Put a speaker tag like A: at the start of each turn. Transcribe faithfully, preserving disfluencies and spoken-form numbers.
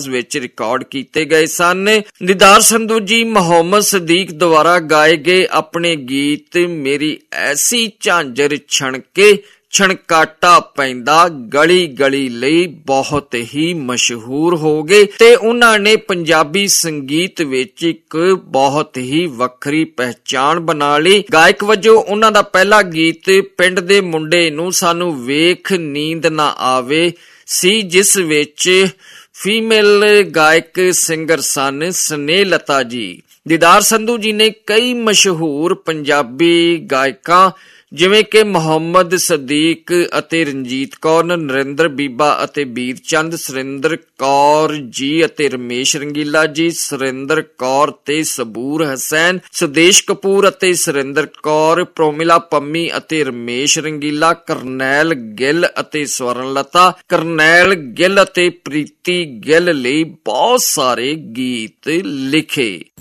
A: ਵਿੱਚ ਰਿਕਾਰਡ ਕੀਤੇ ਗਏ ਸਨ। ਦੀਦਾਰ ਸੰਧੂ ਜੀ ਮੁਹੰਮਦ ਸਦੀਕ ਦੁਆਰਾ ਗਾਏ ਗਏ ਆਪਣੇ ਗੀਤ ਮੇਰੀ ਐਸੀ ਝਾਂਜਰ ਛਣਕੇ ਛਣਕਾਟਾ ਪੈਂਦਾ ਗਲੀ ਗਲੀ ਲਈ ਬਹੁਤ ਹੀ ਮਸ਼ਹੂਰ ਹੋ ਗਏ ਤੇ ਉਹਨਾਂ ਨੇ ਪੰਜਾਬੀ ਸੰਗੀਤ ਵਿੱਚ ਇੱਕ ਬਹੁਤ ਹੀ ਵੱਖਰੀ ਪਹਿਚਾਣ ਬਣਾ ਲਈ। ਗਾਇਕ ਵਜੋਂ ਉਹਨਾਂ ਦਾ ਪਹਿਲਾ ਗੀਤ ਪਿੰਡ ਦੇ ਮੁੰਡੇ ਨੂੰ ਸਾਨੂੰ ਵੇਖ ਨੀਂਦ ਨਾ ਆਵੇ ਸੀ, ਜਿਸ ਵਿੱਚ ਫੀਮੇਲ ਗਾਇਕ ਸਿੰਗਰ ਸਨ ਸਨੇਹਲਤਾ ਜੀ। ਦੀਦਾਰ ਸੰਧੂ ਜੀ ਨੇ ਕਈ ਮਸ਼ਹੂਰ ਪੰਜਾਬੀ ਗਾਇਕਾਂ ਜਿਵੇਂ ਕਿ ਮੁਹੰਮਦ ਸਦੀਕ ਅਤੇ ਰਣਜੀਤ ਕੌਰ, ਨਰਿੰਦਰ ਬੀਬਾ ਅਤੇ ਵੀਰ ਚੰਦ, ਸੁਰਿੰਦਰ ਕੌਰ ਜੀ ਅਤੇ ਰਮੇਸ਼ ਰੰਗੀਲਾ ਜੀ, ਸੁਰਿੰਦਰ ਕੌਰ ਤੇ ਸਬੂਰ ਹਸੈਨ, ਸੁਦੇਸ਼ ਕਪੂਰ ਅਤੇ ਸੁਰਿੰਦਰ ਕੌਰ, ਪ੍ਰੋਮਿਲਾ ਪੰਮੀ ਅਤੇ ਰਮੇਸ਼ ਰੰਗੀਲਾ, ਕਰਨੈਲ ਗਿੱਲ ਅਤੇ ਸਵਰਨਲਤਾ, ਕਰਨੈਲ ਗਿੱਲ ਅਤੇ ਪ੍ਰੀਤੀ ਗਿੱਲ ਲਈ ਬਹੁਤ ਸਾਰੇ ਗੀਤ ਲਿਖੇ।